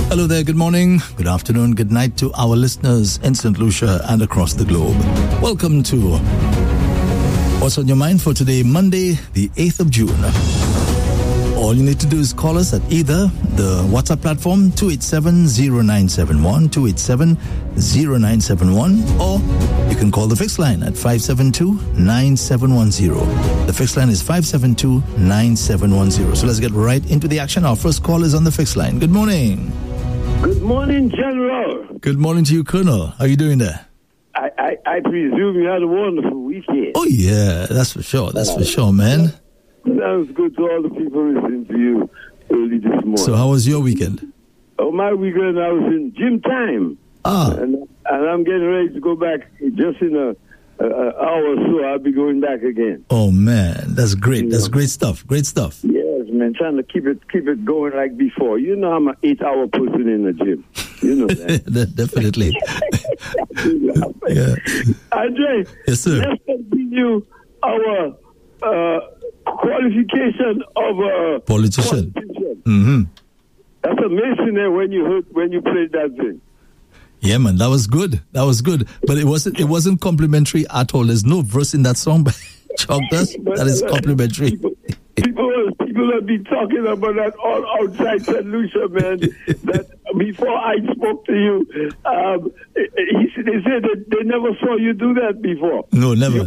Hello there, good morning, good afternoon, good night to our listeners in St. Lucia and across the globe. Welcome to What's on Your Mind for today, Monday, the 8th of June. All you need to do is call us at either the WhatsApp platform 287-0971, 287-0971, or you can call the fixed line at 572-9710. The fixed line is 572-9710. So let's get right into the action. Our first call is on the fixed line. Good morning. Good morning, General. Good morning to you, Colonel. How are you doing there? I presume you had a wonderful weekend. Oh, yeah, that's for sure. That's for sure, man. Sounds good to all the people listening to you early this morning. So how was your weekend? Oh, my weekend, I was in gym time. And I'm getting ready to go back just in an hour or so. I'll be going back again. Oh, man, that's great. That's great stuff. Great stuff. Yes, man, trying to keep it going like before. You know I'm an 8-hour person in the gym. You know that. Definitely. Yeah. Andre, yes, sir. Let's continue our qualification of a politician. Mm-hmm. That's amazing when you played that thing. Yeah, man, that was good. But it wasn't complimentary at all. There's no verse in that song by Chuck Dust that is complimentary. People have been talking about that all outside St. Lucia, man. That before I spoke to you, they said that they never saw you do that before. No, never.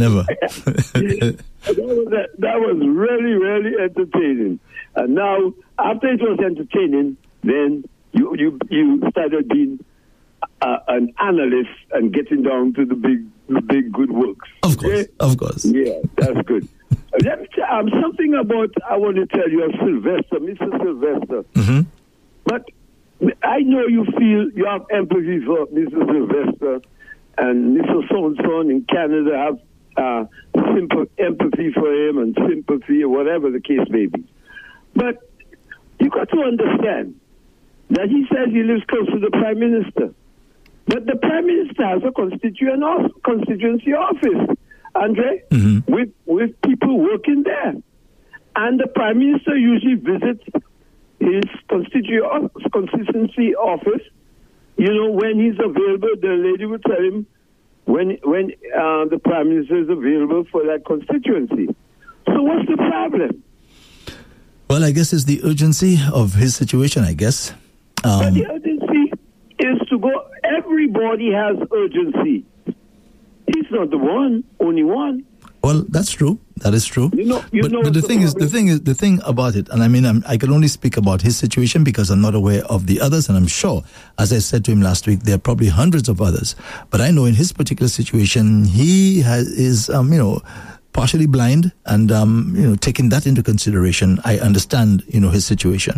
That was really, really entertaining. And now, after it was entertaining, then you started being an analyst and getting down to the big good works. Of course. Yeah, that's good. Something about I want to tell you of Sylvester, Mr. Sylvester. Mm-hmm. But I know you have empathy for Mr. Sylvester, and Mr. So-and-so in Canada have empathy for him and sympathy or whatever the case may be. But you got to understand that he says he lives close to the Prime Minister. But the Prime Minister has a constituency office, Andre, with people working there. And the Prime Minister usually visits his constituency office. You know, when he's available, the lady will tell him when the Prime Minister is available for that constituency. So what's the problem? Well, I guess it's the urgency of his situation, I guess. But the urgency is to go. Everybody has urgency. He's not the only one. Well, that's true. That is true. But the thing about it, and I mean, I can only speak about his situation because I'm not aware of the others, and I'm sure, as I said to him last week, there are probably hundreds of others. But I know in his particular situation, he is partially blind, and taking that into consideration, I understand his situation.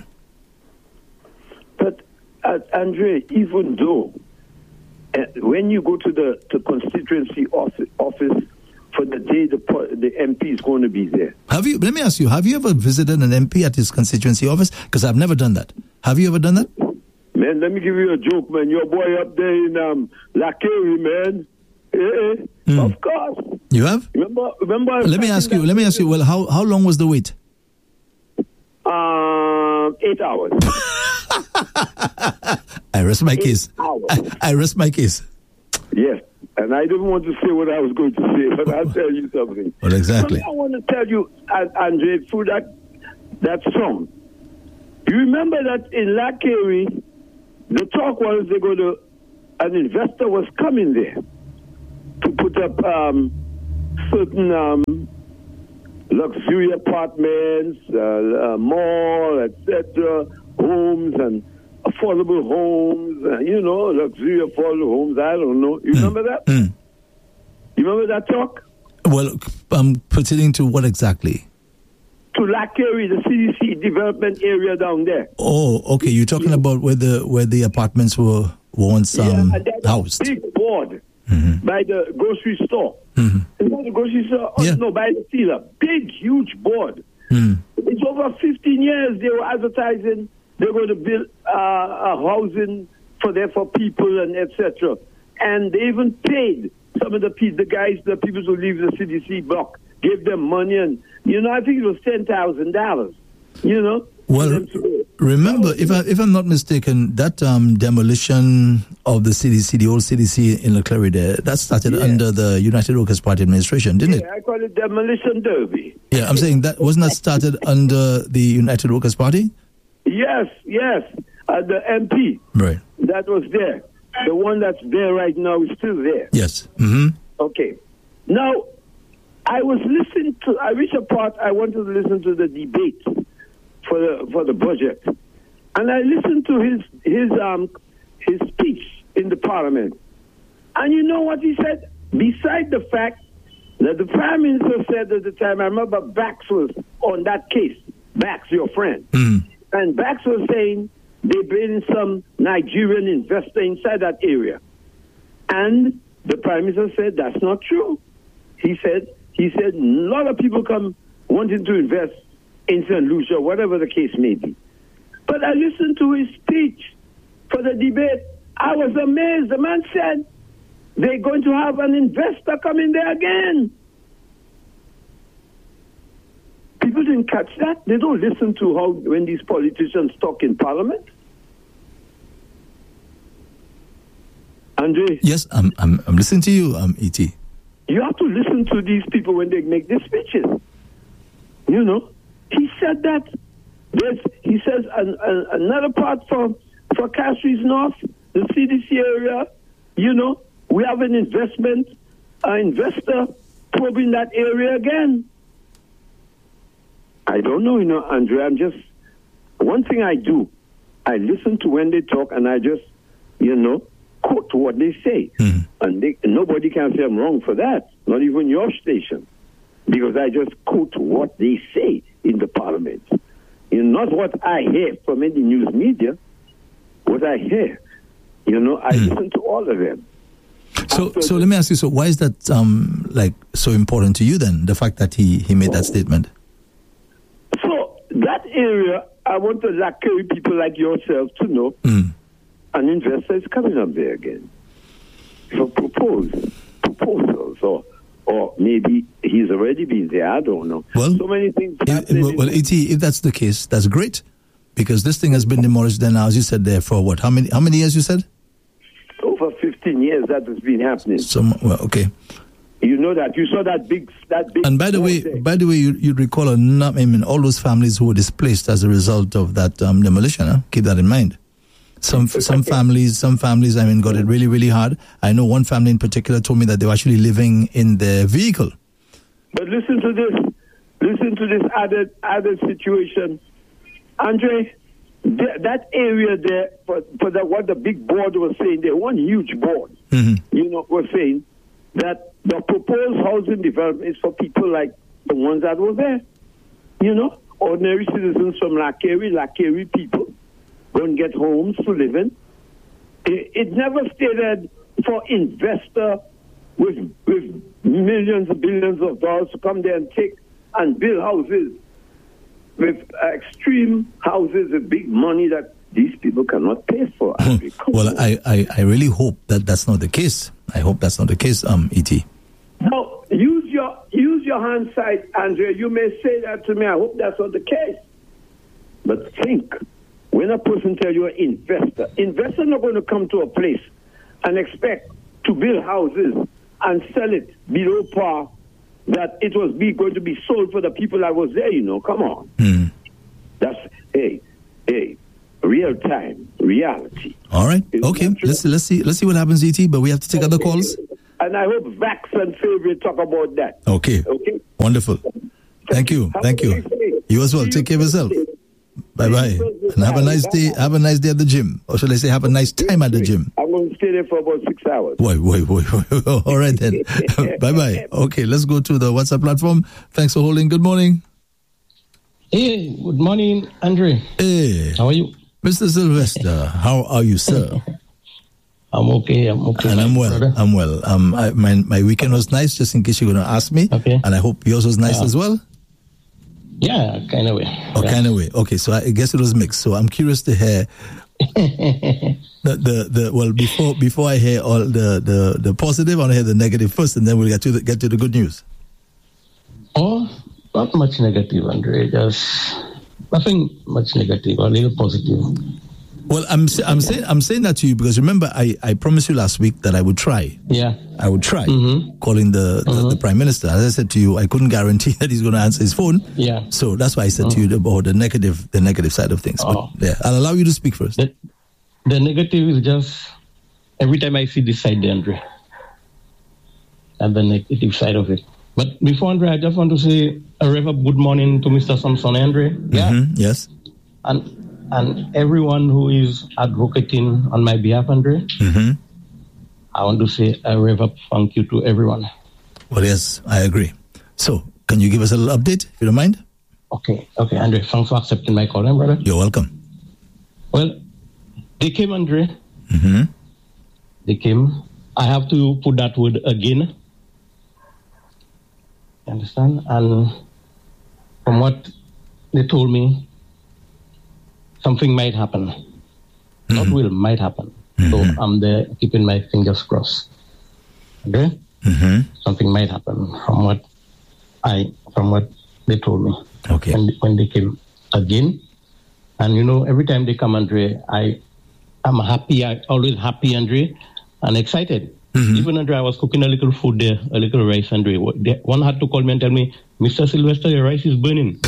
But Andre, even though when you go to the constituency office for the day the MP is going to be there. Let me ask you, have you ever visited an MP at his constituency office? Because I've never done that. Have you ever done that? Man, let me give you a joke, man. Your boy up there in Lakery, man. Of course. You have? Remember Let me ask you, well, how long was the wait? 8 hours. I rest my case. I rest my case. Yes. And I didn't want to say what I was going to say, but I'll tell you something. Well, exactly. I want to tell you, Andre, through that song. You remember that in Lakery, the talk was an investor was coming there to put up certain luxury apartments, mall, etc., homes and affordable homes, luxury affordable homes. I don't know. You remember that? You remember that talk? Well, pertaining to what exactly? To Lakery, the CDC development area down there. Oh, okay. You're talking about where the apartments were once housed. Big board by the grocery store. Mm-hmm. Is that the grocery store? Oh, no, by the dealer. Big, huge board. It's over 15 years they were advertising they're going to build a housing for people and etc. And they even paid some of the people who leave the CDC block, gave them money and, I think it was $10,000, Well, remember, if I'm not mistaken, that demolition of the CDC, the old CDC in Leclerc there, that started under the United Workers' Party administration, didn't it? I call it demolition derby. Yeah, I'm saying that wasn't that started under the United Workers' Party? Yes. The MP. Right. That was there. The one that's there right now is still there. Yes. Mm-hmm. Okay. Now, I reached a part I wanted to listen to the debate for the budget, and I listened to his speech in the Parliament, and you know what he said? Beside the fact that the Prime Minister said at the time, I remember Bax was on that case. Bax, your friend, and Bax was saying they bring some Nigerian investor inside that area, and the Prime Minister said that's not true. He said a lot of people come wanting to invest in St. Lucia, whatever the case may be. But I listened to his speech for the debate. I was amazed. The man said they're going to have an investor come in there again. People didn't catch that. They don't listen to how when these politicians talk in Parliament. Andre? Yes, I'm listening to you, E.T. You have to listen to these people when they make these speeches. You know, he said that. He says another part for Castries North, the CDC area, you know, we have an investor probing that area again. I don't know, you know, Andre, one thing I do, I listen to when they talk and I just, you know, quote what they say. And nobody can say I'm wrong for that, not even your station, because I just quote what they say in the Parliament. You know, not what I hear from any news media, what I hear. You know, I listen to all of them. So let me ask you, so why is that so important to you then, the fact that he made that statement? So that area, I want the Leclerc people like yourself to know an investor is coming up there again for proposals, or maybe he's already been there. I don't know. Well, so many things. If that's the case, that's great, because this thing has been demolished then, as you said, there for what? How many years you said? Over 15 years that has been happening. Okay. You know that you saw that big. And by the way, you recall all those families who were displaced as a result of that demolition. Huh? Keep that in mind. Some families, I mean, got it really, really hard. I know one family in particular told me that they were actually living in their vehicle. But listen to this added situation, Andre. That area there, for what the big board was saying, there one huge board, you know, was saying that the proposed housing development is for people like the ones that were there, you know, ordinary citizens from Lakeri people don't get homes to live in. It never stated for investor with millions and billions of dollars to come there and take and build houses with extreme houses with big money that these people cannot pay for. Well, I really hope that that's not the case. I hope that's not the case, E.T. Now, use your hindsight, Andrea. You may say that to me. I hope that's not the case. But think, when a person tells you an investor not going to come to a place and expect to build houses and sell it below par, that it was going to be sold for the people that was there, you know. Come on. That's, real time, reality. All right. Okay. Let's see what happens, E.T., but we have to take other calls. And I hope Vax and Favorite talk about that. Okay. Wonderful. Thank you. You as well. Take care of yourself. Bye-bye. And have a nice day. Have a nice day at the gym. Or shall I say have a nice time at the gym? I'm going to stay there for about 6 hours. Wait. All right then. Bye-bye. Okay, let's go to the WhatsApp platform. Thanks for holding. Good morning. Hey, good morning, Andre. Hey. How are you? Mr. Sylvester, how are you, sir? I'm okay. And I'm well. Brother. I'm well. My weekend was nice, just in case you're going to ask me. Okay. And I hope yours was nice as well. Yeah, kind of way. Kind of way. Okay, so I guess it was mixed. So I'm curious to hear before I hear all the positive, I want to hear the negative first, and then we'll get to the good news. Oh, not much negative, Andre. Just Nothing much negative, a little positive. Well, I'm saying that to you because remember I promised you last week that I would try. Yeah. I would try calling the Prime Minister. As I said to you, I couldn't guarantee that he's going to answer his phone. Yeah. So that's why I said to you about the negative side of things. But yeah, I'll allow you to speak first. The negative is just every time I see this side, Andre, and the negative side of it. But before Andre, I just want to say a very good morning to Mr. Samson, Andre. Yeah. Yes. And everyone who is advocating on my behalf, Andre. I want to say a very thank you to everyone. Well, yes, I agree. So, can you give us a little update, if you don't mind? Okay, Andre. Thanks for accepting my call, brother. You're welcome. Well, they came, Andre. They came. I have to put that word again. You understand? And from what they told me, something might happen. Not will, might happen. So I'm there keeping my fingers crossed. Okay? Something might happen from what they told me. Okay. When they came again. And every time they come, Andre, I'm happy. I always happy, Andre, and excited. Even Andre, I was cooking a little food there, a little rice, Andre. One had to call me and tell me, Mr. Sylvester, your rice is burning.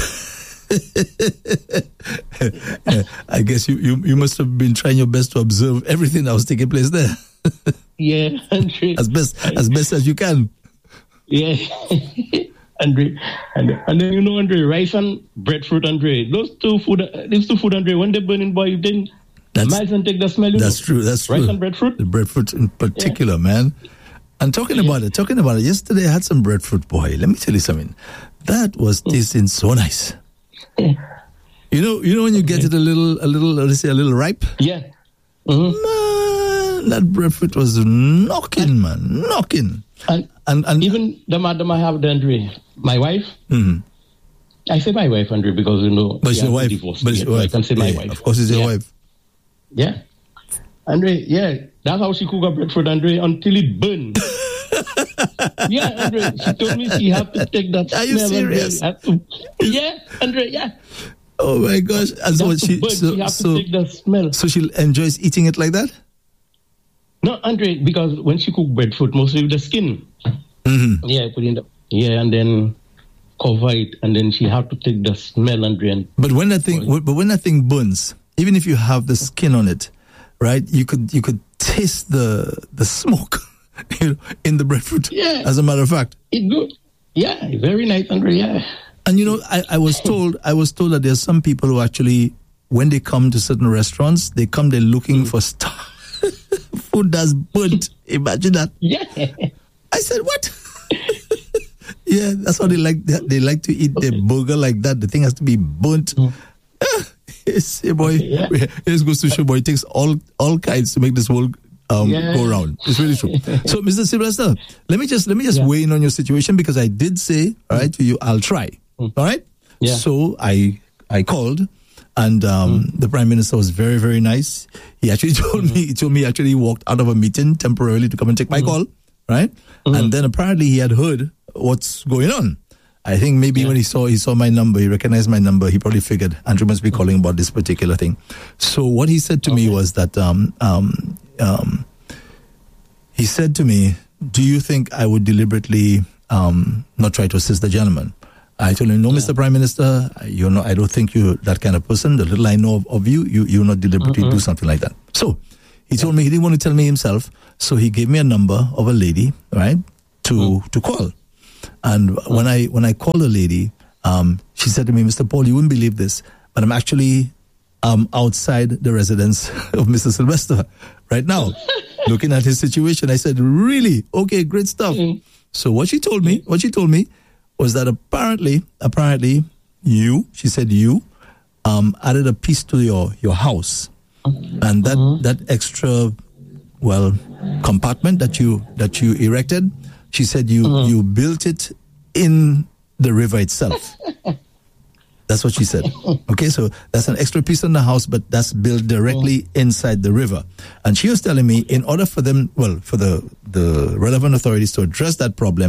I guess you must have been trying your best to observe everything that was taking place there. Yeah, Andre. As best as you can. Yeah. Andre, and then Andre, rice and breadfruit, Andre. These two food, Andre, when they're burning, boy, then might and take the smell. That's true. That's true. Rice and breadfruit. The breadfruit in particular, man. And talking about it. Yesterday I had some breadfruit, boy. Let me tell you something. That was tasting so nice. You know when you get it a little, let's say a little ripe. Yeah. Man, that breadfruit was knocking. And even the madam I have, Andre, my wife. I say my wife, Andre, because But it's your wife. I can say my wife. Of course, it's your wife. Yeah. Andre, that's how she cook her breadfruit, Andre, until it burned. Yeah, Andre, she told me she had to take that smell. Are you serious? Yeah, Andre, yeah. Oh my gosh. And so she have to take the smell. So she enjoys eating it like that? No, Andre, because when she cook breadfruit, mostly with the skin. Yeah, put in and then cover it, and then she have to take the smell, Andre. But when that thing burns, even if you have the skin on it, right? You could taste the smoke in the breadfruit. Yeah. As a matter of fact. It's good. Yeah, very nice, Andre. Yeah. And I was told that there's some people who actually, when they come to certain restaurants, they're looking for food that's burnt. Imagine that. Yeah. I said, what? Yeah, that's how they like. They like to eat their burger like that. The thing has to be burnt. Yes, boy. It goes to show, boy. It takes all kinds to make this world go round. It's really true. So, Mr. Sylvester, let me just weigh in on your situation, because I did say, all right, to you, I'll try. All right. Yeah. So I called, and the Prime Minister was very, very nice. He actually told me. He told me he actually walked out of a meeting temporarily to come and take my call. Right. And then apparently he had heard what's going on. I think maybe when he saw my number, he recognized my number. He probably figured Andrew must be calling about this particular thing. So what he said to me was that he said to me, "Do you think I would deliberately not try to assist the gentleman?" I told him, "No, Mr. Prime Minister, I don't think you're that kind of person. The little I know of you, you not deliberately do something like that." So he told me he didn't want to tell me himself, so he gave me a number of a lady, right, to call. And when I called the lady, she said to me, "Mr. Paul, you wouldn't believe this, but I'm actually outside the residence of Mr. Sylvester right now, looking at his situation." I said, "Really? Okay, great stuff." So what she told me was that apparently she said you added a piece to your house, and that extra compartment that you erected, she said you built it in the river itself. That's what she said. Okay, so that's an extra piece in the house, but that's built directly inside the river. And she was telling me, in order for them, for the relevant authorities to address that problem,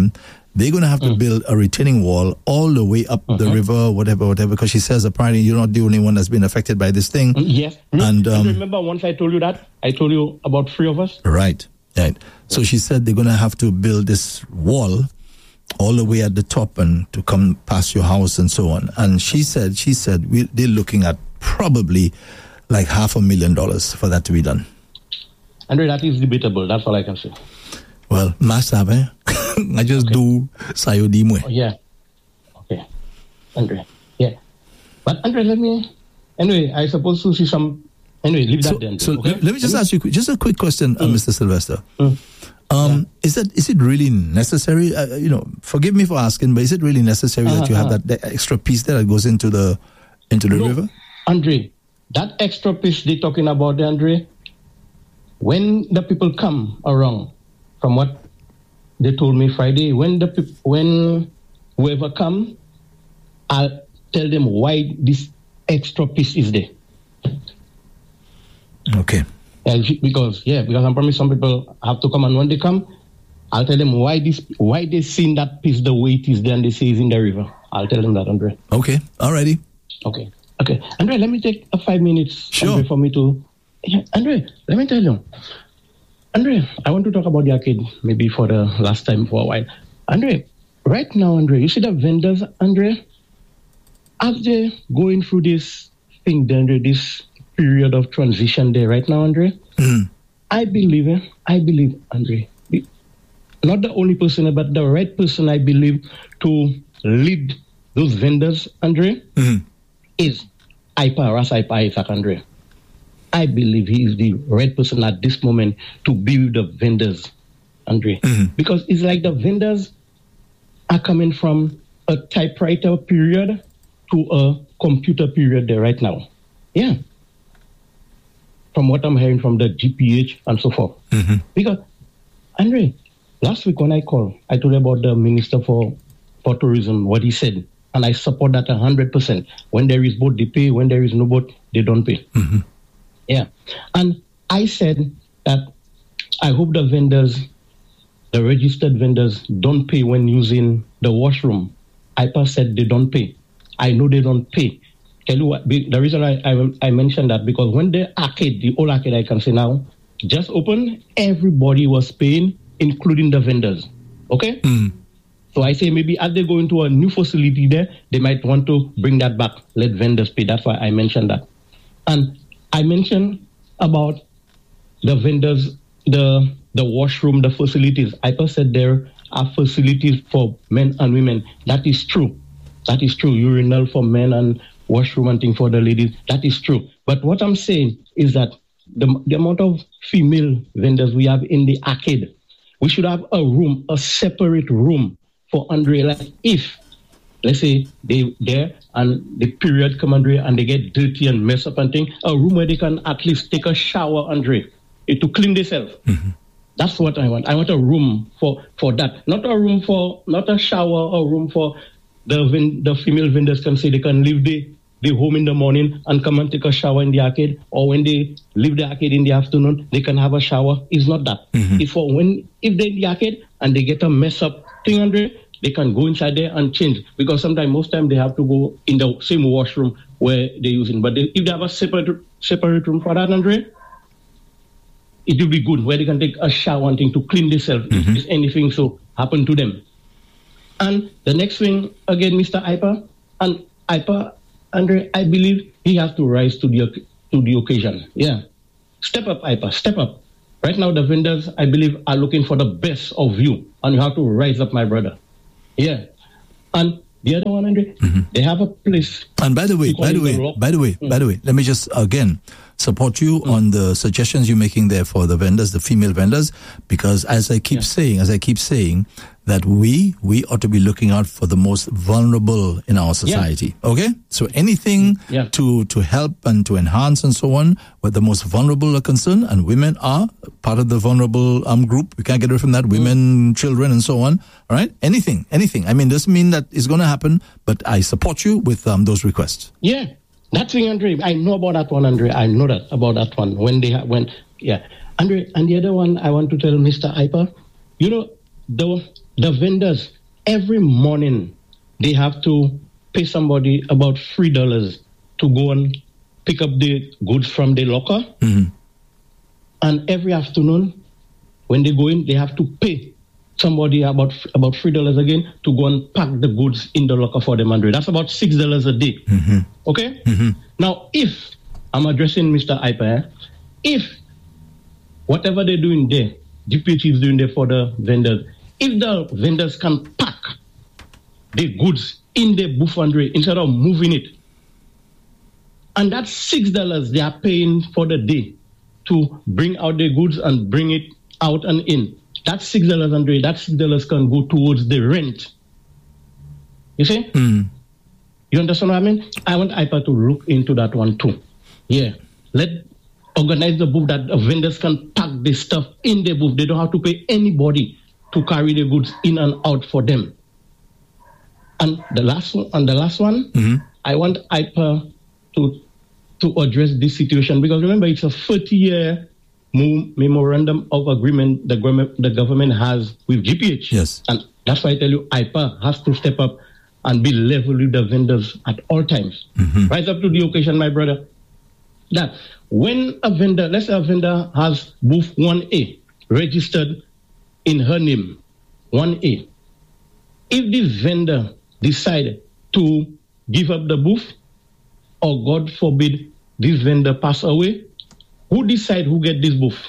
they're going to have to build a retaining wall all the way up the river, whatever, because she says apparently you're not the only one that's been affected by this thing. Yes. And remember once I told you that? I told you about 3 of us? Right. So she said they're going to have to build this wall all the way at the top and to come past your house and so on. And she said they're looking at probably like $500,000 for that to be done. Andre, that is debatable. That's all I can say. Well, must have, eh? I just do sayodi mwe. Yeah. Okay. Andre. Yeah. But Andre, anyway, I suppose to see some. Anyway, leave that then. So okay? let me just ask you just a quick question, Mr. Sylvester. Is it really necessary? Forgive me for asking, but is it really necessary that you have that extra piece there that goes into the river? Andre, that extra piece they're talking about, Andre, when the people come around, from what they told me Friday, when whoever come, I'll tell them why this extra piece is there. Okay. Because I promise some people have to come, and when they come, I'll tell them why they seen that piece the way it is there, and they say it's in the river. I'll tell them that, Andre. Okay. Alrighty. Okay. Andre, let me take 5 minutes. Sure. Andre, for me to. Yeah, Andre, let me tell you. Andre, I want to talk about the arcade maybe for the last time for a while. Andre, right now, Andre, you see the vendors, Andre, as they going through this thing, Andre, this period of transition there right now, Andre, I believe, Andre, not the only person, but the right person, I believe, to lead those vendors, Andre, is Ras Isaac, Andre. I believe he is the right person at this moment to be with the vendors, Andre. Because it's like the vendors are coming from a typewriter period to a computer period there right now. Yeah. From what I'm hearing from the GPH and so forth. Because, Andre, last week when I called, I told you about the Minister for Tourism, what he said. And I support that 100%. When there is boat, they pay. When there is no boat, they don't pay. Yeah. And I said that I hope the vendors, the registered vendors, don't pay when using the washroom. IPA said they don't pay. I know they don't pay. Tell you what, the reason I mentioned that, because when the old arcade I can say now, just open, everybody was paying, including the vendors. Okay? So I say maybe as they go into a new facility there, they might want to bring that back, let vendors pay. That's why I mentioned that. And I mentioned about the vendors, the washroom, the facilities. IPA said there are facilities for men and women. That is true. That is true. Urinal for men and washroom and thing for the ladies. That is true. But what I'm saying is that the amount of female vendors we have in the arcade, we should have a separate room for Andre. Like if, let's say, they there and the period come, Andre, and they get dirty and mess up and thing, a room where they can at least take a shower, Andre, to clean themselves. That's what I want. I want a room for that. Not a shower or room for the female vendors can say they can leave the home in the morning and come and take a shower in the arcade, or when they leave the arcade in the afternoon, they can have a shower. It's not that. It's for if they're in the arcade and they get a mess up thing, Andre, they can go inside there and change, because most time they have to go in the same washroom where they're using. But if they have a separate room for that, Andre, it will be good, where they can take a shower and thing to clean themselves if anything so happen to them. And the next thing, again, Mr. IPA, and IPA, Andre, I believe he has to rise to the occasion. Yeah. Step up, IPA, step up. Right now, the vendors, I believe, are looking for the best of you, and you have to rise up, my brother. Yeah. And the other one, Andre, they have a place. And by the way, let me just again support you on the suggestions you're making there for the vendors, the female vendors, because as I keep saying, that we ought to be looking out for the most vulnerable in our society. Okay? So anything to help and to enhance and so on, where the most vulnerable are concerned, and women are part of the vulnerable group. We can't get away from that. Women, children, and so on. All right? Anything. I mean, doesn't mean that it's going to happen, but I support you with those requests. Yeah. That thing, Andre, I know about that one, Andre. I know that about that one. Andre, and the other one I want to tell Mr. IPA, you know, the vendors, every morning they have to pay somebody about $3 to go and pick up the goods from the locker. Mm-hmm. And every afternoon, when they go in, they have to pay somebody about $3 again to go and pack the goods in the locker for them, Andre. That's about $6 a day. Mm-hmm. Okay? Mm-hmm. Now, if I'm addressing Mr. Iper, if whatever they're doing there, DPH is doing there for the vendors, if the vendors can pack the goods in the booth, Andre, instead of moving it, and that's $6 they are paying for the day to bring out the goods and bring it out and in. That's $6, Andre. That $6 can go towards the rent. You see? Mm. You understand what I mean? I want IPA to look into that one too. Yeah. Organize the booth that the vendors can pack this stuff in the booth. They don't have to pay anybody to carry the goods in and out for them. And the last one, mm-hmm. I want IPA to address this situation, because remember, it's a 30-year memorandum of agreement the government has with GPH. Yes. And that's why I tell you, IPA has to step up and be level with the vendors at all times. Mm-hmm. Rise up to the occasion, my brother. That when a vendor, let's say a vendor has booth 1A registered in her name, 1A. If this vendor decide to give up the booth, or God forbid, this vendor pass away, who decide who get this booth?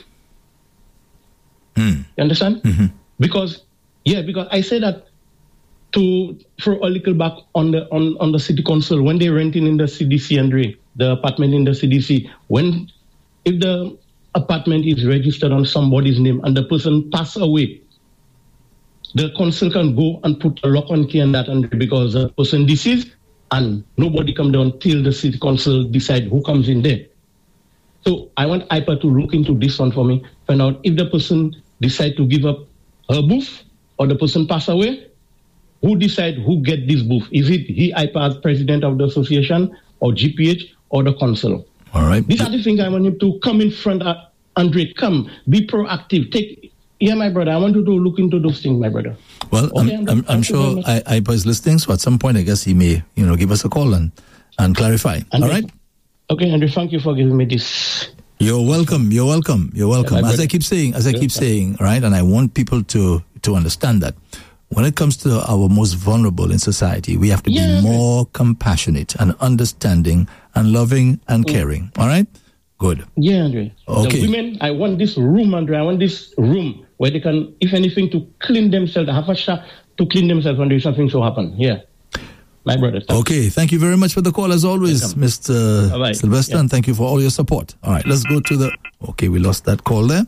Mm. You understand? Mm-hmm. Because I say that to throw a little back on the city council when they're renting in the CDC, Andre, the apartment in the CDC. If the apartment is registered on somebody's name and the person pass away, the council can go and put a lock on key on that, Andre, because the person deceased and nobody come down till the city council decide who comes in there. So I want IPA to look into this one for me, find out if the person decide to give up her booth or the person pass away, who decide who get this booth? Is it he, IPA, as president of the association, or GPH, or the council? All right. These are the things I want him to come in front of, Andre, come, be proactive. My brother, I want you to look into those things, my brother. Well, okay, I'm sure IPA is listening, so at some point, I guess he may, give us a call and clarify. Andre, all right? Okay, Andre, thank you for giving me this. You're welcome. You're welcome. You're welcome. As I keep saying, right, and I want people to understand that when it comes to our most vulnerable in society, we have to be more compassionate and understanding and loving and caring. All right? Good. Yeah, Andre. Okay. The women, I want this room, Andre. I want this room where they can, if anything, to clean themselves, have a shot to clean themselves when there's something so happen. Yeah. My brother. Okay. Thank you very much for the call, as always, welcome. Mr. Sylvester, and thank you for all your support. All right. Let's go to okay, we lost that call there.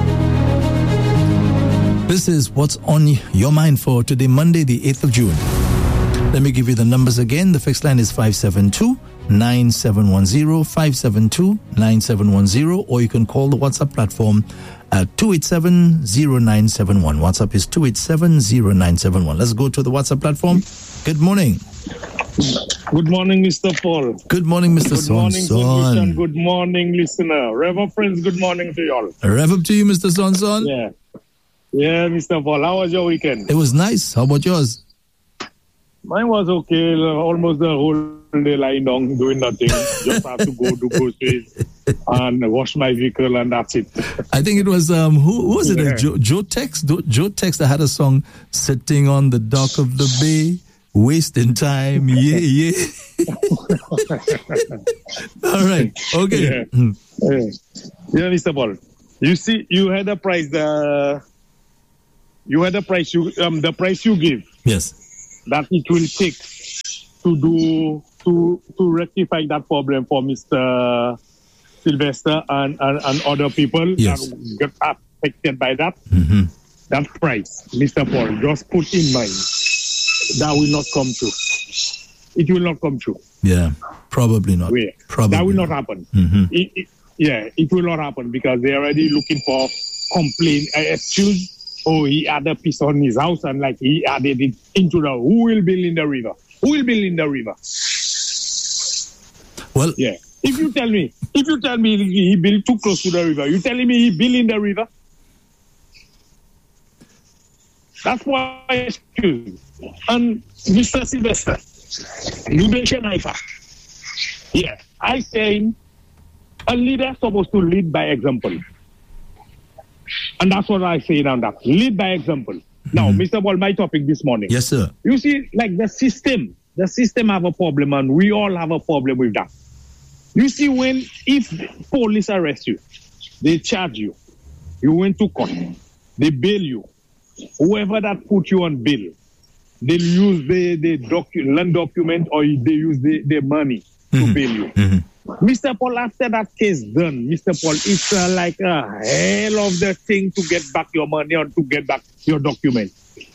This is what's on your mind for today, Monday, the 8th of June. Let me give you the numbers again. The fixed line is 572-9710, 572-9710, or you can call the WhatsApp platform at 287-0971. WhatsApp is 287-0971. Let's go to the WhatsApp platform. Good morning. Good morning, Mr. Paul. Good morning, Mr. Sonson. Good morning, good morning, listener. Rev up, friends, good morning to you all. Rev up to you, Mr. Sonson. Yeah, Mr. Paul. How was your weekend? It was nice. How about yours? Mine was okay. Almost the whole day lying down, doing nothing. Just have to go do groceries and wash my vehicle, and that's it. I think it was, who was it? Joe Tex? Joe Tex that had a song, Sitting on the Dock of the Bay, Wasting Time. Yeah. All right. Okay. Yeah, Mr. Paul. You see, you had a price. The price you give. Yes. That it will take to rectify that problem for Mr. Sylvester and other people that get affected by that. Mm-hmm. That price, Mr. Paul, just put in mind that will not come true. It will not come true. Yeah, probably not. Probably that will not happen. Mm-hmm. It will not happen because they're already looking for complaint, excuse. Oh, he had a piece on his house and like he added it into who will build in the river? Who will build in the river? Well, yeah. If you tell me he built too close to the river, you telling me he built in the river? That's why I excuse. And Mr. Sylvester, you mentioned IFA. Yeah, I say a leader is supposed to lead by example. And that's what I say on that. Lead by example. Now, Mr. Ball, my topic this morning. Yes, sir. You see, like the system have a problem, and we all have a problem with that. You see, if police arrest you, they charge you, you went to court, they bail you, whoever that put you on bail, they use the land document or they use the money to bail you. Mr. Paul, after that case done, Mr. Paul, it's like a hell of the thing to get back your money or to get back your document.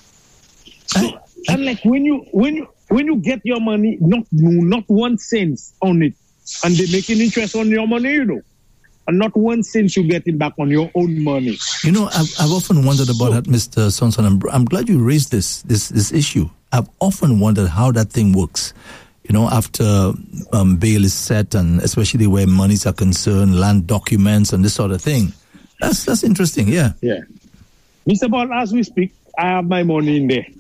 And like when you get your money, not 1 cent on it, and they make an interest on your money, and not 1 cent you get it back on your own money. I've often wondered about that, Mr. Sonson. I'm glad you raised this issue. I've often wondered how that thing works. After bail is set, and especially where monies are concerned, land documents and this sort of thing. That's interesting, yeah. Yeah. Mr. Paul, as we speak, I have my money in there.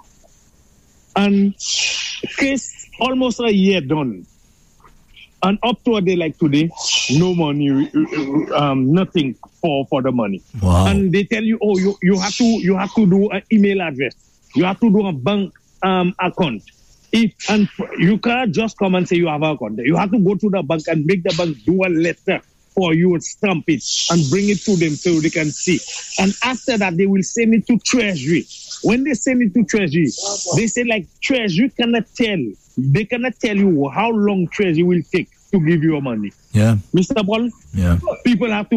And case almost a year done. And up to a day like today, no money, nothing for the money. Wow. And they tell you, you have to do an email address. You have to do a bank account. And you can't just come and say you have an account. You have to go to the bank and make the bank do a letter for you and stamp it and bring it to them so they can see. And after that, they will send it to Treasury. When they send it to Treasury, they say like Treasury cannot tell. They cannot tell you how long Treasury will take to give you your money. Yeah, Mr. Paul. Yeah, people have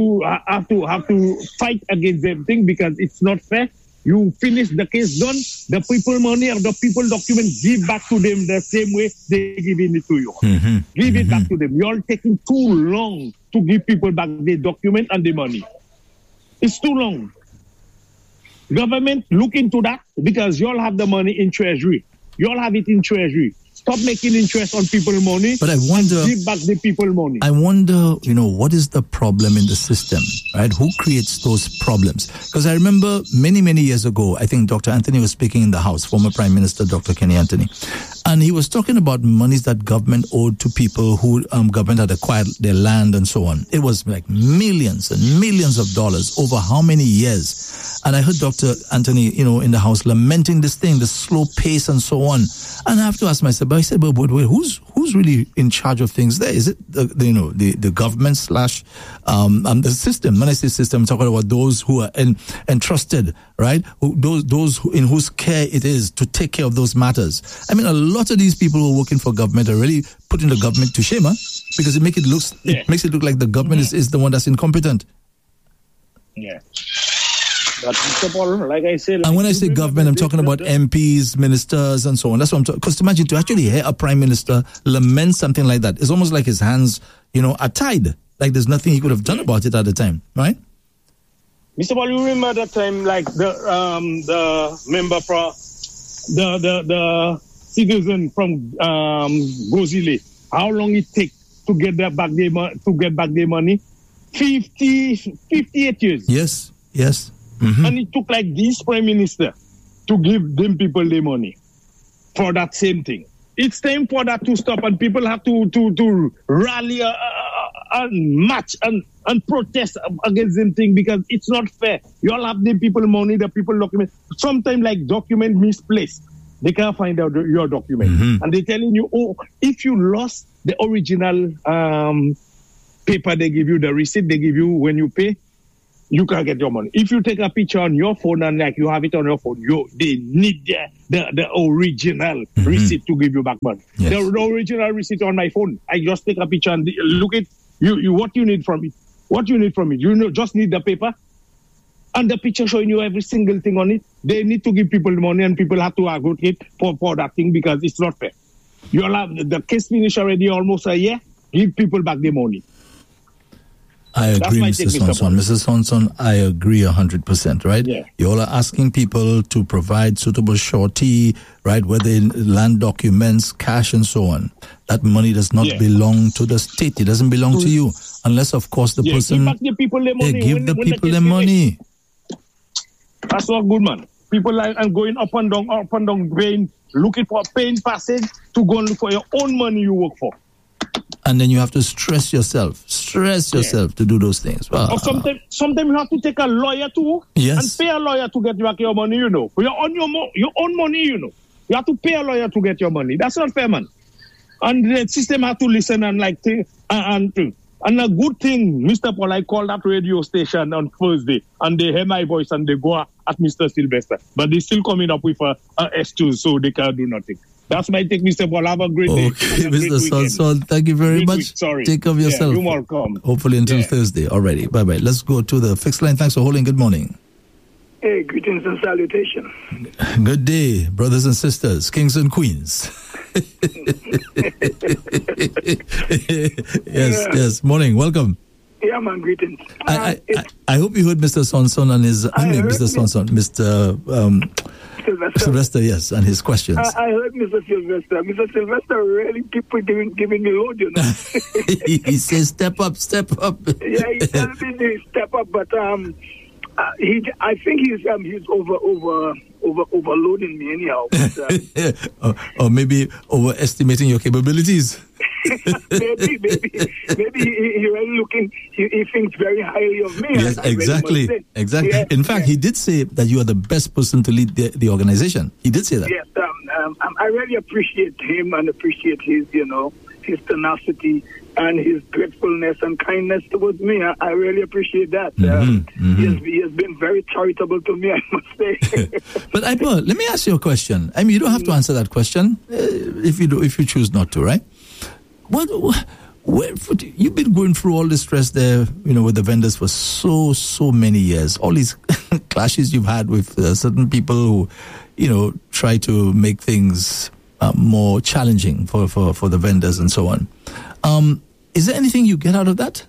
to fight against everything because it's not fair. You finish the case done, the people money or the people document, give back to them the same way they giving it to you. Give it back to them. You're taking too long to give people back the document and the money. It's too long. Government, look into that because you all have the money in Treasury. You all have it in Treasury. Stop making interest on people's money. But I wonder, give back the people money. I wonder, what is the problem in the system, right? Who creates those problems? Because I remember many, many years ago, I think Dr. Anthony was speaking in the House, former Prime Minister Dr. Kenny Anthony. And he was talking about monies that government owed to people who government had acquired their land and so on. It was like millions and millions of dollars over how many years? And I heard Dr. Anthony, in the House lamenting this thing, the slow pace and so on. And I have to ask myself, but I said, but wait, who's really in charge of things there? Is it the government / the system? When I say system, I'm talking about those who are entrusted, right? Those in whose care it is to take care of those matters. I mean, a lot of these people who are working for government are really putting the government to shame, because it makes it look like the government is the one that's incompetent. Yeah. But Mr. Paul, like I said, and when I say government, I'm talking about MPs, ministers, and so on. That's what I'm talking. Because imagine to actually hear a prime minister lament something like that, it's almost like his hands, are tied. Like there's nothing he could have done about it at the time, right? Mr. Paul, you remember that time, like the member from the citizen from Gozile, how long it take to get back their money? 58 years. Yes. And it took like this prime minister to give them people their money for that same thing. It's time for that to stop, and people have to rally and march and protest against them thing, because it's not fair. You all have the people money, the people document. Sometimes like document misplaced, they can't find out your document, and they're telling you, if you lost the original paper they give you, the receipt they give you when you pay, you can't get your money. If you take a picture on your phone and like you have it on your phone, they need the original receipt to give you back money. Yes. The original receipt on my phone, I just take a picture and look at you. What you need from it? You just need the paper and the picture showing you every single thing on it. They need to give people the money, and people have to advocate for that thing because it's not fair. You all have the case finished already almost a year. Give people back their money. I agree, Mr. Sonson. Mrs. Sonson, I agree 100%, right? Yeah. You all are asking people to provide suitable surety, right? Whether in land documents, cash, and so on. That money does not belong to the state. It doesn't belong to you. Unless, of course, the person... Give back the people their money. Give the people their money. That's not good, man. People and going up and down, looking for a paying passage to go and look for your own money you work for. And then you have to stress yourself to do those things. Wow. Or sometimes you have to take a lawyer too, yes, and pay a lawyer to get back your money, For your own money, You have to pay a lawyer to get your money. That's not fair, man. And the system have to listen and and a good thing, Mr. Paul, I called that radio station on Thursday, and they hear my voice and they go at Mr. Sylvester. But they still coming up with a excuse, so they can't do nothing. That's my take, Mr. Paul. Have a great day. Okay, Mr. Son, thank you very much. Sorry. Take care of yourself. You're welcome. Hopefully until Thursday. Already. Bye-bye. Let's go to the fixed line. Thanks for holding. Good morning. Hey, greetings and salutations. Good day, brothers and sisters, kings and queens. Yes. Morning. Welcome. Yeah, man. Greetings. I hope you heard Mr. Sonson and his... Mr. Sonson. Mr. Sylvester, yes, and his questions. I heard Mr. Sylvester. Mr. Sylvester really keep giving me load, He says, step up. Yeah, he tells me to step up, but I think he's overloading me anyhow. But, or maybe overestimating your capabilities. maybe he really looking. He thinks very highly of me. Yes, exactly. Yeah, in fact, he did say that you are the best person to lead the organization. He did say that. Yes, I really appreciate him and appreciate his tenacity and his gratefulness and kindness towards me. I really appreciate that. He has been very charitable to me, I must say. But Ipo, let me ask you a question. I mean, you don't have to answer that question if you choose not to, right? You've been going through all this stress there, with the vendors for so many years. All these clashes you've had with certain people who, try to make things more challenging for the vendors and so on. Is there anything you get out of that?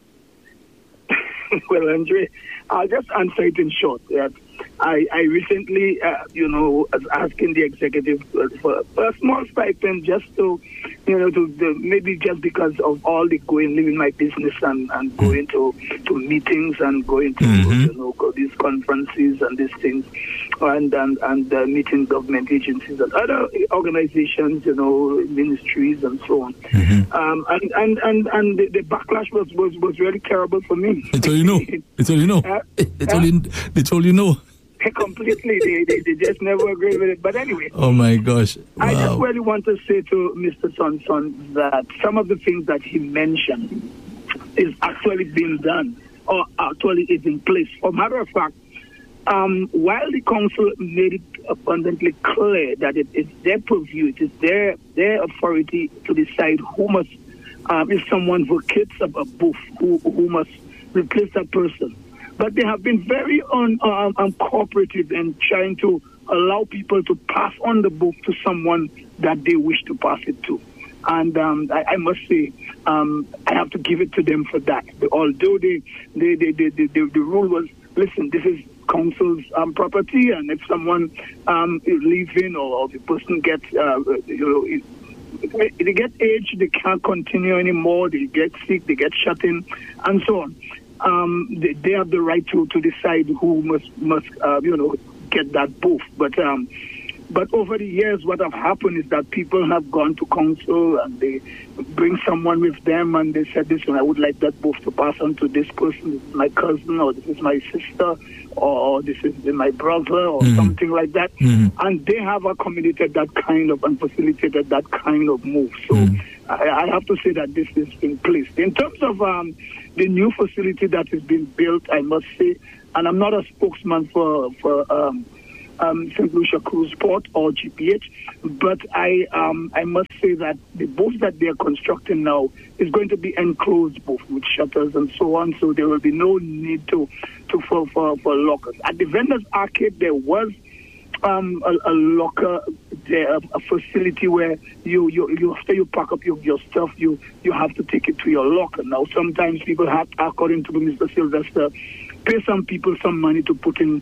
Well, Andre, I'll just answer it in short. I recently, was asking the executive for a small stipend just to, maybe just because of all the leaving my business and going to meetings and going to, these conferences and these things and meeting government agencies and other organizations, ministries and so on. And the backlash was really terrible for me. They told you no. They told you no. Completely. They just never agreed with it. But anyway. Oh, my gosh. Wow. I just really want to say to Mr. Sonson that some of the things that he mentioned is actually being done or actually is in place. For matter of fact, while the council made it abundantly clear that it is their purview, it is their authority to decide who must, if someone vacates a booth, who must replace that person. But they have been very uncooperative in trying to allow people to pass on the book to someone that they wish to pass it to. And I must say, I have to give it to them for that. Although the rule was, listen, this is council's property, and if someone is leaving or the person gets, they get aged, they can't continue anymore, they get sick, they get shut in, and so on. They have the right to decide who must get that booth. But over the years, what have happened is that people have gone to council and they bring someone with them and they said, listen, I would like that booth to pass on to this person. This is my cousin, or this is my sister, or this is my brother, or something like that. And they have accommodated that kind of and facilitated that kind of move. So I have to say that this is in place. In terms of the new facility that is being built, I must say, and I'm not a spokesman for St. Lucia Cruise Port or GPH, but I must say that the booth that they are constructing now is going to be enclosed booth with shutters and so on, so there will be no need for lockers. At the Vendors Arcade, there was a locker there, a facility where you after you pack up your stuff, you have to take it to your locker. Now, sometimes people have, according to Mr. Sylvester, pay some people some money to put in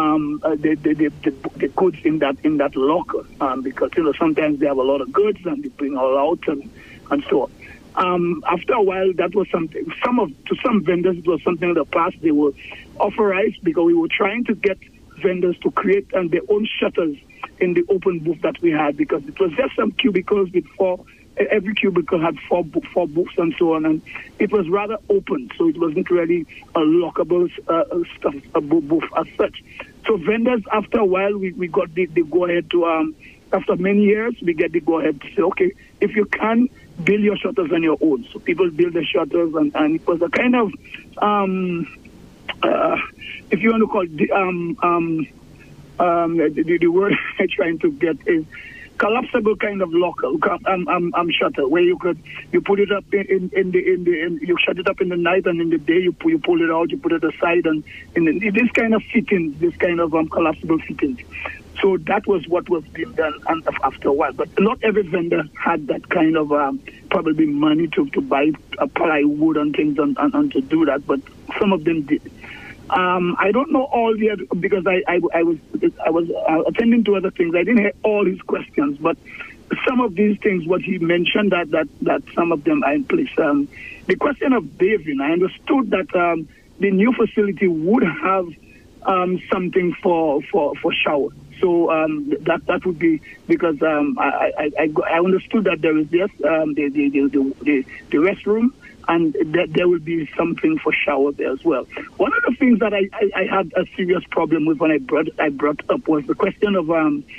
the goods in that locker because sometimes they have a lot of goods and they bring all out and so on. After a while, that was something. To some vendors, it was something in the past they were authorized because we were trying to get vendors to create their own shutters in the open booth that we had, because it was just some cubicles with every cubicle had four booths and so on, and it was rather open, so it wasn't really a lockable booth as such. So vendors, after a while, we got the go-ahead to, after many years, we get the go-ahead to say, okay, if you can, build your shutters on your own. So people build the shutters, and it was a kind of, if you want to call it, the word I'm trying to get is collapsible kind of shutter, where you put it up you shut it up in the night, and in the day you pull it out, you put it aside, and this kind of fittings, this kind of collapsible fittings. So that was what was being done after a while. But not every vendor had that kind of probably money to buy plywood and things and to do that, but some of them did. I don't know all the other, because I was attending to other things. I didn't hear all his questions, but some of these things, what he mentioned, that some of them are in place. The question of bathing, I understood that the new facility would have something for shower. So that would be, because I understood that there is the restroom, and that there will be something for shower there as well. One of the things that I had a serious problem with when I brought up was the question of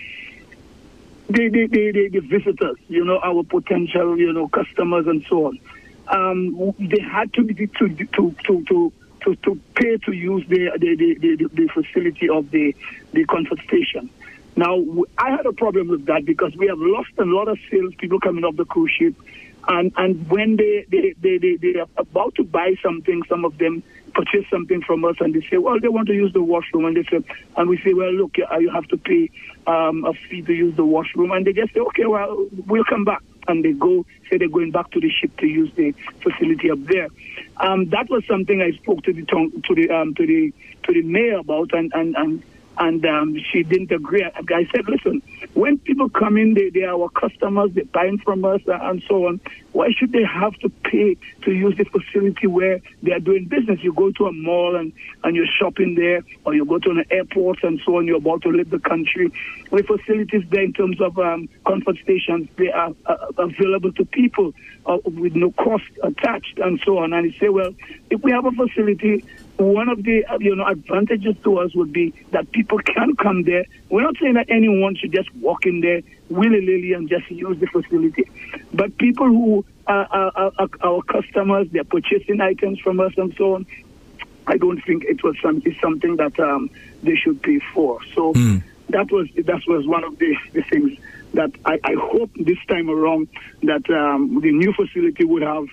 the visitors, our potential, customers and so on. They had to be to pay to use the facility of the comfort station. Now, I had a problem with that, because we have lost a lot of sales people coming off the cruise ship. And when they are about to buy something, some of them purchase something from us, and they say, well, they want to use the washroom, and we say, well, look, you have to pay a fee to use the washroom, and they just say, okay, well, we'll come back, and they say they're going back to the ship to use the facility up there. That was something I spoke to the mayor about, and she didn't agree. I said, listen, when people come in, they are our customers, they're buying from us and so on. Why should they have to pay to use the facility where they are doing business? You go to a mall and you're shopping there, or you go to an airport and so on, you're about to leave the country. The facilities there in terms of comfort stations, they are available to people with no cost attached and so on. And you say, well, if we have a facility, one of the advantages to us would be that people can come there. We're not saying that anyone should just walk in there willy-nilly and just use the facility, but people who are our customers, they're purchasing items from us and so on, I don't think it's something that they should pay for. So that was one of the things that I hope this time around that the new facility would have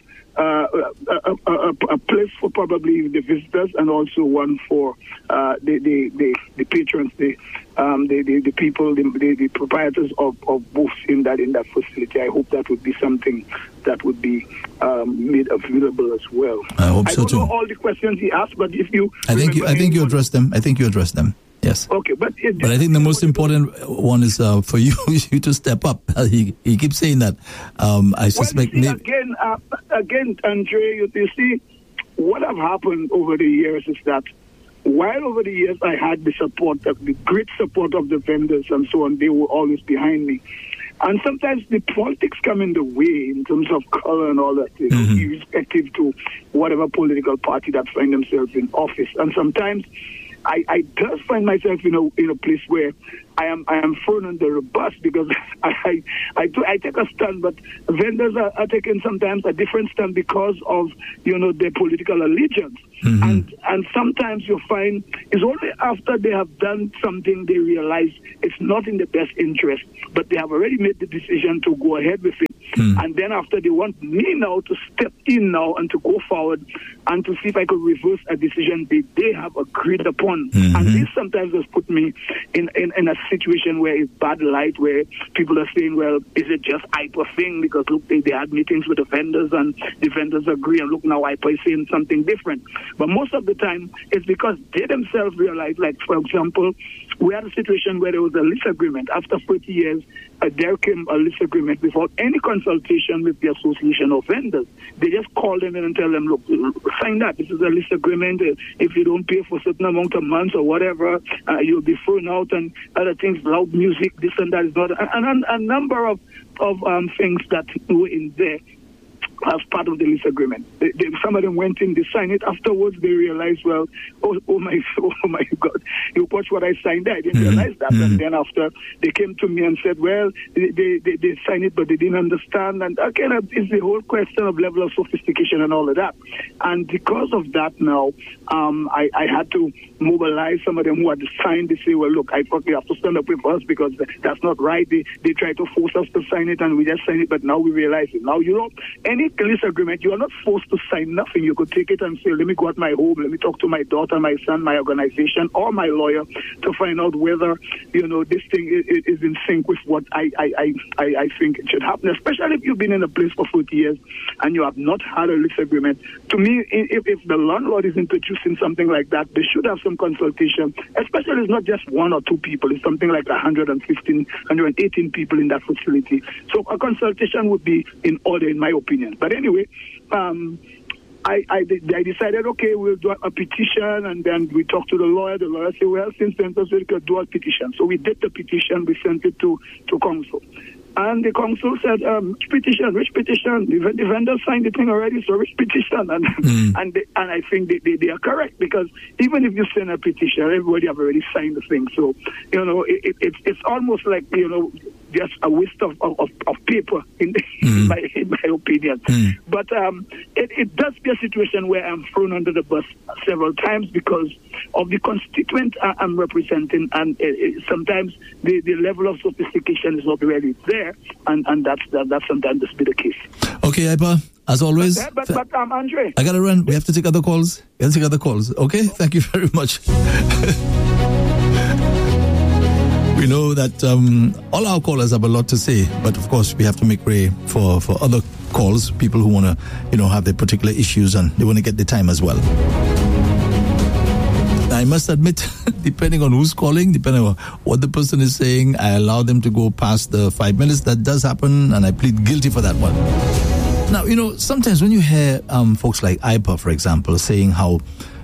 a place for probably the visitors, and also one for the patrons, the people, the proprietors of booths in that facility. I hope that would be something that would be made available as well. I hope so too. I don't know all the questions he asked, but if you, I think you addressed them. Yes. Okay, but I think the most important one is for you to step up. He keeps saying that. I suspect. Well, again, Andre, you see, what have happened over the years is that while over the years I had the great support of the vendors and so on, they were always behind me. And sometimes the politics come in the way in terms of color and all that, irrespective to whatever political party that find themselves in office. And sometimes I just find myself in a place where I am thrown under the bus, because I take a stand, but vendors are taking sometimes a different stand because of their political allegiance. Mm-hmm. And sometimes you find it's only after they have done something they realize it's not in the best interest, but they have already made the decision to go ahead with it. Mm-hmm. And then after they want me now to step in now and to go forward and to see if I could reverse a decision they have agreed upon. Mm-hmm. And this sometimes has put me in a situation where it's bad light, where people are saying, well, is it just IPA thing? Because look, they had meetings with the vendors and the vendors agree, and look, now IPA is saying something different. But most of the time, it's because they themselves realize, like, for example, We had a situation where there was a lease agreement. After 40 years, there came a lease agreement without any consultation with the association of vendors. They just called them in and tell them, look, sign that. This is a lease agreement. If you don't pay for a certain amount of months or whatever, you'll be thrown out, and other things, loud music, this and that is not. And a number of things that were in there as part of the lease agreement. Some of them went in, they signed it. Afterwards, they realized, well, oh my God, you watch what I signed there. I didn't realize that. And then after, they came to me and said, well, they signed it, but they didn't understand. And again, it's the whole question of level of sophistication and all of that. And because of that now, I had to mobilize some of them who had signed. They say, well, look, I thought you have to stand up with us because that's not right. They try to force us to sign it, and we just signed it, but now we realize it. Now, any lease agreement, you are not forced to sign nothing. You could take it and say, let me go at my home, let me talk to my daughter, my son, my organization, or my lawyer to find out whether, this thing is in sync with what I think it should happen, especially if you've been in a place for 40 years and you have not had a lease agreement. To me, if the landlord is introducing something like that, they should have some consultation, especially it's not just one or two people, it's something like 115, 118 people in that facility. So a consultation would be in order, in my opinion. But anyway, I decided, okay, we'll do a petition, and then we talked to the lawyer. The lawyer said, well, since then, we could do a petition. So we did the petition, we sent it to council. And the council said, which petition? The vendor signed the thing already, so which petition? And I think they are correct, because even if you send a petition, everybody have already signed the thing. So, it's almost like, just a waste of paper, in my opinion. But it does be a situation where I'm thrown under the bus several times because of the constituent I'm representing, and sometimes the level of sophistication is not really there, and that's sometimes be the case. Okay, Ipa, as always. But Andre, I gotta run. We have to take other calls. Okay, thank you very much. We know that all our callers have a lot to say, but of course we have to make way for other calls, people who want to, have their particular issues and they want to get the time as well. I must admit, depending on who's calling, depending on what the person is saying, I allow them to go past the 5 minutes. That does happen, and I plead guilty for that one. Now, sometimes when you hear folks like IPA, for example, saying how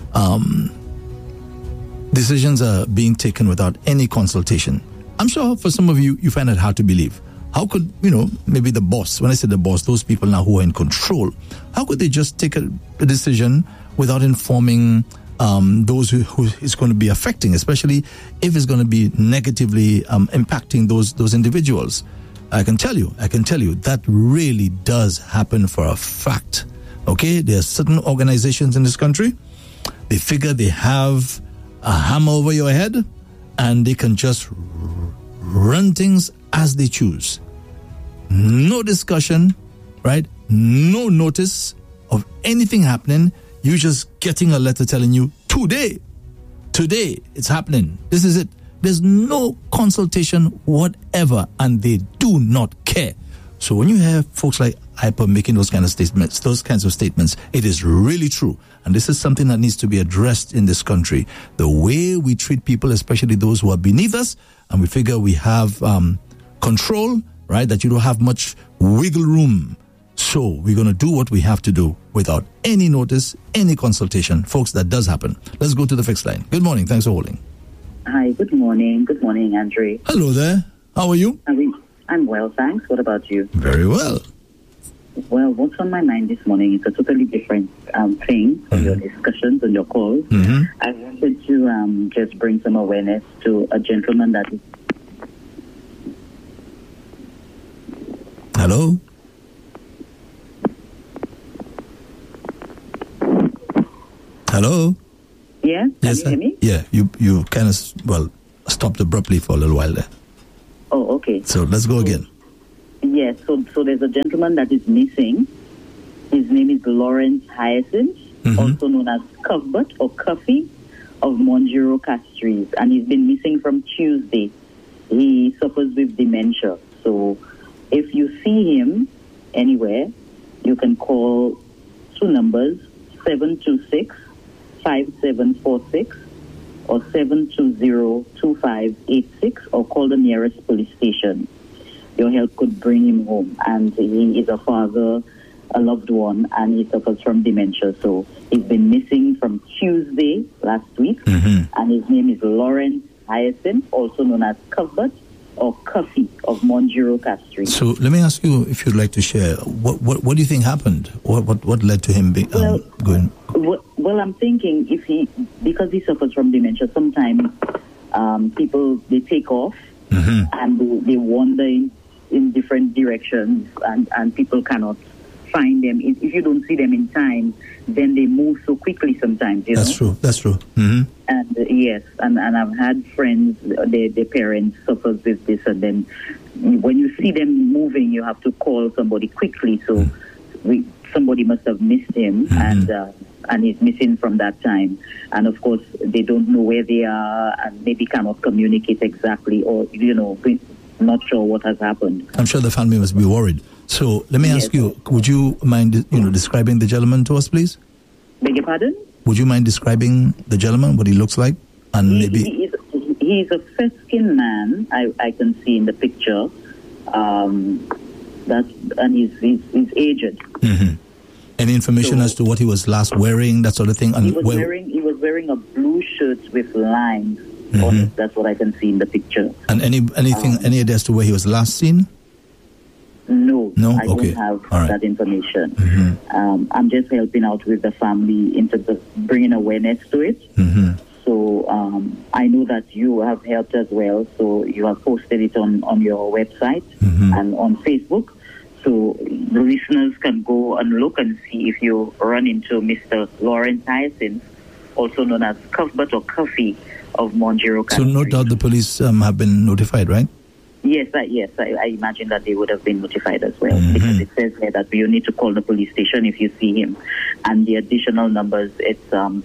decisions are being taken without any consultation, I'm sure for some of you, you find it hard to believe. How could, maybe the boss, when I say the boss, those people now who are in control, how could they just take a decision without informing those who is going to be affecting, especially if it's going to be negatively impacting those individuals? I can tell you that really does happen for a fact. Okay, there are certain organizations in this country, they figure they have a hammer over your head and they can just run things as they choose. No discussion, right? No notice of anything happening. You just getting a letter telling you today it's happening. This is it. There's no consultation whatever, and they do not care. So when you hear folks like IPA making those kinds of statements, it is really true. And this is something that needs to be addressed in this country. The way we treat people, especially those who are beneath us, and we figure we have control, right? That you don't have much wiggle room. So we're going to do what we have to do without any notice, any consultation. Folks, that does happen. Let's go to the fixed line. Good morning. Thanks for holding. Hi, good morning. Good morning, Andre. Hello there. How are you? I'm well, thanks. What about you? Very well. Well, what's on my mind this morning is a totally different thing from your discussions and your calls. I wanted to just bring some awareness to a gentleman that is... Hello? Hello? Yeah? Can you hear me? Yeah, you kind of, stopped abruptly for a little while there. Oh, okay. So let's go again. Yes, so there's a gentleman that is missing. His name is Lawrence Hyacinth, also known as Cuthbert or Cuffy of Monjuro Castries, and he's been missing from Tuesday. He suffers with dementia. So if you see him anywhere, you can call two numbers, 726-5746 or 720-2586 or call the nearest police station. Your help could bring him home. And he is a father, a loved one, and he suffers from dementia. So he's been missing from Tuesday last week, and his name is Lawrence Hyacinth, also known as Cuthbert or Cuffy of Monjuro Castries. So let me ask you, if you'd like to share, what do you think happened? What led to him going? Well, I'm thinking because he suffers from dementia, sometimes people, they take off and they wander in different directions, and people cannot find them. If you don't see them in time, then they move so quickly sometimes, you know? That's true. And yes, and I've had friends, their parents suffers with this, and then when you see them moving, you have to call somebody quickly. So somebody must have missed him, and he's missing from that time. And of course, they don't know where they are, and maybe cannot communicate exactly, or not sure what has happened. I'm sure the family must be worried. So let me ask you, would you mind describing the gentleman to us, please? Beg your pardon? Would you mind describing the gentleman, what he looks like? And he's a fair-skinned man, I can see in the picture. And he's aged. Any information as to what he was last wearing, that sort of thing? He was wearing a blue shirt with lines on it. That's what I can see in the picture. And any idea as to where he was last seen? No, I okay. don't have that information. I'm just helping out with the family in terms of bringing awareness to it. So I know that you have helped as well. So you have posted it on your website and on Facebook. So the listeners can go and look and see if you run into Mr. Lawrence Hyacinth, also known as Cuthbert or Cuffy of Monjuro Castries. So no doubt the police have been notified, right? Yes, I imagine that they would have been notified as well, because it says here that you need to call the police station if you see him. And the additional numbers, it's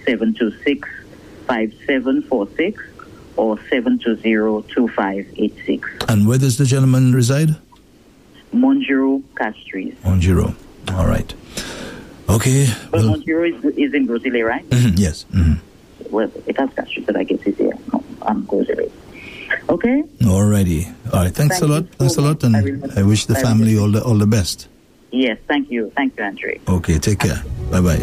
726-5746 or 720-2586. And where does the gentleman reside? Monjuro Castries. Monjuro. All right. Okay. But Monjuro is in Brozile, right? Yes. Well, it has Castries, but I guess it's here. Brozile. Okay. Alrighty. All right. Thanks a lot. Thanks a lot, and I wish the family all the best. Yes. Thank you. Thank you, Andre. Okay. Take care. Bye bye.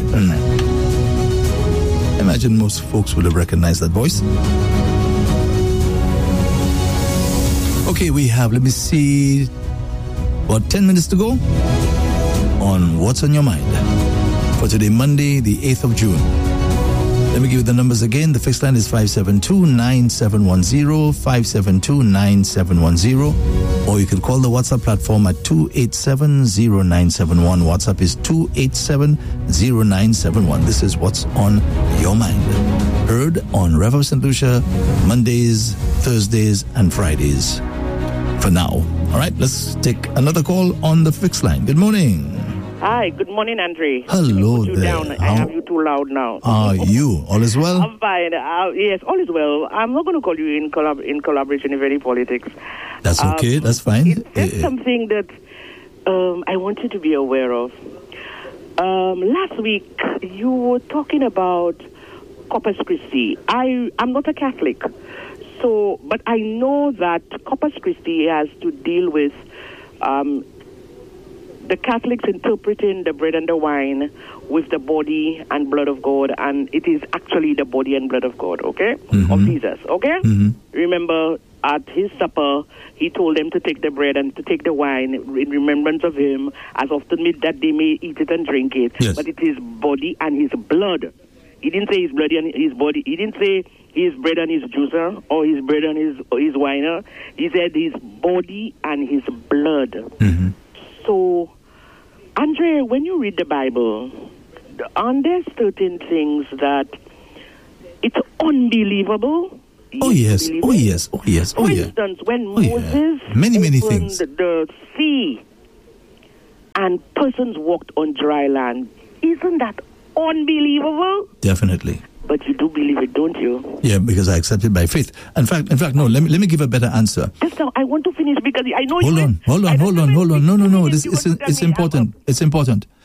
I imagine most folks would have recognized that voice. Okay, we have. Let me see. About 10 minutes to go on What's on Your Mind for today, Monday, the 8th of June. Let me give you the numbers again. The fixed line is 572-9710, 572-9710. Or you can call the WhatsApp platform at 287-0971. WhatsApp is 287-0971. This is What's on Your Mind. Heard on Rev of St. Lucia, Mondays, Thursdays, and Fridays. For now. All right, let's take another call on the fixed line. Good morning. Hi, good morning, Andre. Hello there. Down. I have you too loud now. Are you? All is well? I'm fine. Yes, all is well. I'm not going to call you in collaboration with any politics. That's okay. That's fine. It's just something that I want you to be aware of. Last week, you were talking about Corpus Christi. I'm not a Catholic. So, but I know that Corpus Christi has to deal with the Catholics interpreting the bread and the wine with the body and blood of God, and it is actually the body and blood of God, okay? Of Jesus, okay? Remember, at his supper, he told them to take the bread and to take the wine in remembrance of him, as often that they may eat it and drink it. Yes. But it is body and his blood. He didn't say his blood and his body. He didn't say his bread and his juicer or his bread and his winer. He said his body and his blood. So, Andre, when you read the Bible, aren't there certain things that it's unbelievable? Oh yes. For instance, when Moses many opened things. the sea and persons walked on dry land, isn't that unbelievable? Definitely. But you do believe it, don't you? Yeah, because I accept it by faith. In fact, no. Let me give a better answer. Just now, I want to finish because I know. Hold on. No. It's important. It's important.